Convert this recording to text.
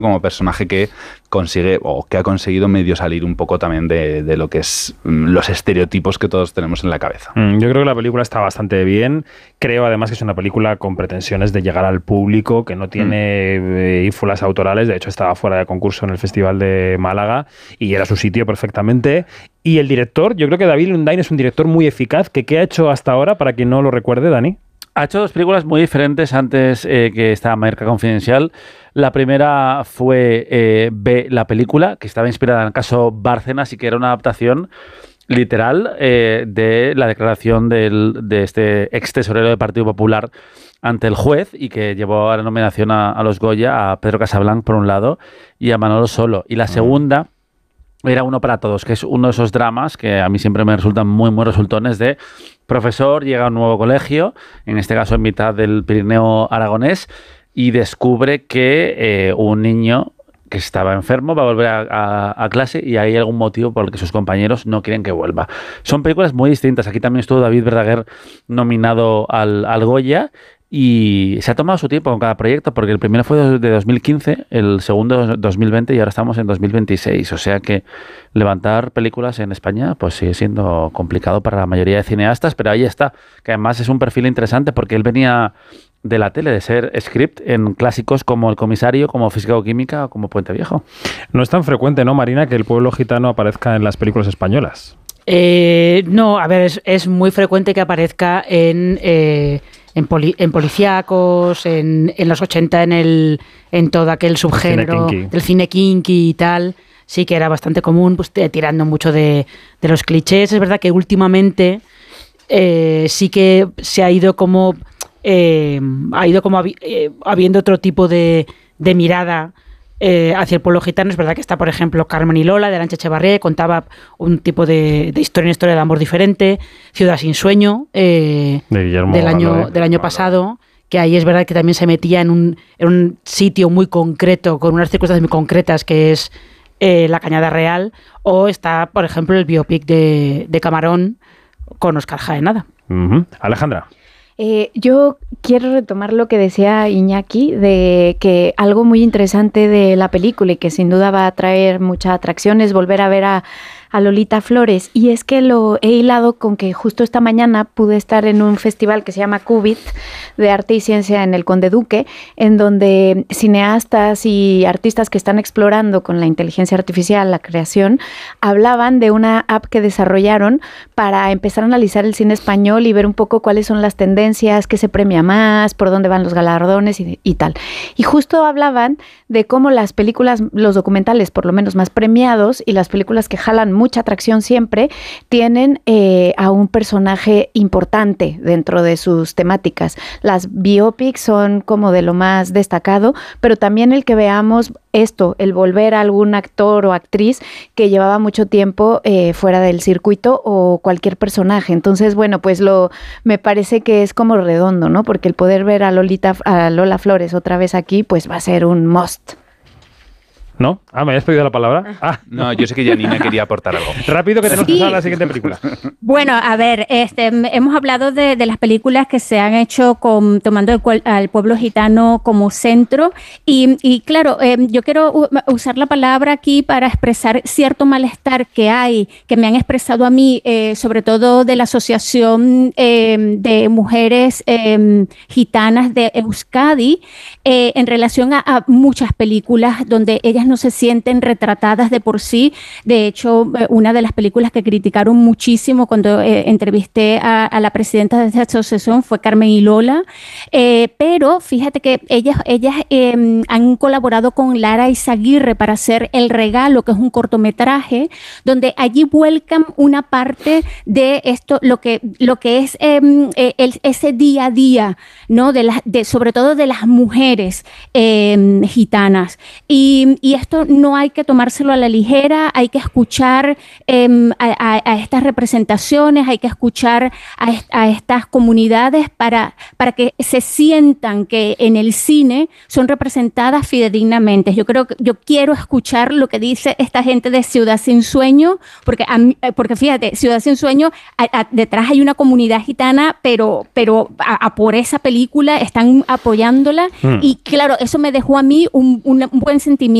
como personaje que consigue o que ha conseguido medio salir un poco también de lo que es los estereotipos que todos tenemos en la cabeza. Yo creo que la película está bastante bien. Creo además que es una película con pretensiones de llegar al público, que no tiene ínfulas autorales. De hecho, estaba fuera de concurso en el Festival de Málaga y era su sitio perfectamente. Y el director, yo creo que David Lundain es un director muy eficaz. ¿Qué ha hecho hasta ahora, para quien no lo recuerde, Dani? Ha hecho dos películas muy diferentes antes que esta Marca Confidencial. La primera fue B, la película, que estaba inspirada en el caso Bárcenas y que era una adaptación literal de la declaración de este ex tesorero del Partido Popular ante el juez y que llevó a la nominación a los Goya a Pedro Casablanc por un lado y a Manolo Solo. Y la segunda era Uno para Todos, que es uno de esos dramas que a mí siempre me resultan muy, muy resultones de profesor, llega a un nuevo colegio, en este caso en mitad del Pirineo aragonés, y descubre que un niño que estaba enfermo va a volver a clase y hay algún motivo por el que sus compañeros no quieren que vuelva. Son películas muy distintas. Aquí también estuvo David Verdaguer nominado al Goya y se ha tomado su tiempo con cada proyecto porque el primero fue de 2015, el segundo 2020 y ahora estamos en 2026. O sea que levantar películas en España pues sigue siendo complicado para la mayoría de cineastas, pero ahí está, que además es un perfil interesante porque él venía de la tele, de ser script en clásicos como El Comisario, como Física o Química o como Puente Viejo. No es tan frecuente, ¿no, Marina, que el pueblo gitano aparezca en las películas españolas? No, a ver, es muy frecuente que aparezca en policíacos, en los 80, en todo aquel subgénero del cine kinky y tal. Sí que era bastante común, pues tirando mucho de los clichés. Es verdad que últimamente sí que se ha ido como habiendo otro tipo de mirada hacia el pueblo gitano. Es verdad que está, por ejemplo, Carmen y Lola de Arantxa Echevarría, que contaba un tipo de historia, una historia de amor diferente. Ciudad sin sueño, del año pasado, que ahí es verdad que también se metía en un sitio muy concreto, con unas circunstancias muy concretas, que es La Cañada Real. O está, por ejemplo, el biopic de Camarón con Óscar Jaenada. Alejandra. Yo quiero retomar lo que decía Iñaki, de que algo muy interesante de la película y que sin duda va a traer mucha atracción es volver a ver a Lolita Flores, y es que lo he hilado con que justo esta mañana pude estar en un festival que se llama Qubit de arte y ciencia en el Conde Duque, en donde cineastas y artistas que están explorando con la inteligencia artificial la creación hablaban de una app que desarrollaron para empezar a analizar el cine español y ver un poco cuáles son las tendencias, qué se premia más, por dónde van los galardones y tal. Y justo hablaban de cómo las películas, los documentales por lo menos más premiados y las películas que jalan mucha atracción siempre, tienen a un personaje importante dentro de sus temáticas. Las biopics son como de lo más destacado, pero también el que veamos esto, el volver a algún actor o actriz que llevaba mucho tiempo fuera del circuito o cualquier personaje. Entonces, bueno, pues me parece que es como redondo, ¿no? Porque el poder ver a Lola Flores otra vez aquí, pues va a ser un must. ¿No? ¿Me habías pedido la palabra? No, yo sé que Janina quería aportar algo. Rápido, que tenemos que pasar a la siguiente película. Bueno, a ver, hemos hablado de las películas que se han hecho tomando al pueblo gitano como centro y claro, yo quiero usar la palabra aquí para expresar cierto malestar que me han expresado a mí, sobre todo de la Asociación de Mujeres Gitanas de Euskadi, en relación a muchas películas donde ellas no se sienten retratadas de por sí. De hecho, una de las películas que criticaron muchísimo cuando entrevisté a la presidenta de esta asociación fue Carmen y Lola, pero fíjate que ellas han colaborado con Lara Izaguirre para hacer El Regalo, que es un cortometraje donde allí vuelcan una parte de esto, lo que es ese día a día, ¿no? Sobre todo de las mujeres gitanas, y esto no hay que tomárselo a la ligera, hay que escuchar a estas representaciones, hay que escuchar a estas comunidades para que se sientan que en el cine son representadas fidedignamente. Yo quiero escuchar lo que dice esta gente de Ciudad Sin Sueño, porque fíjate, Ciudad Sin Sueño, detrás hay una comunidad gitana, pero por esa película están apoyándola y claro, eso me dejó a mí un buen sentimiento.